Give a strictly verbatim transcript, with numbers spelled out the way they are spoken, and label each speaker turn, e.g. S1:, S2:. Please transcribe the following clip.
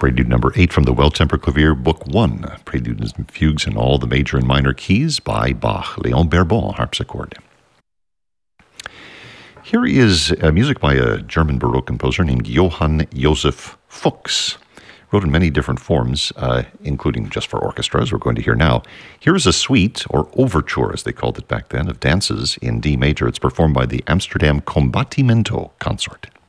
S1: Prelude number eight from the Well-Tempered Clavier, Book One, Preludes and Fugues in all the major and minor keys by Bach, Léon Bourbon, harpsichord. Here is uh, music by a German Baroque composer named Johann Joseph Fuchs. Wrote in many different forms, uh, including just for orchestra, as we're going to hear now. Here is a suite, or overture as they called it back then, of dances in D major. It's performed by the Amsterdam Combattimento Consort.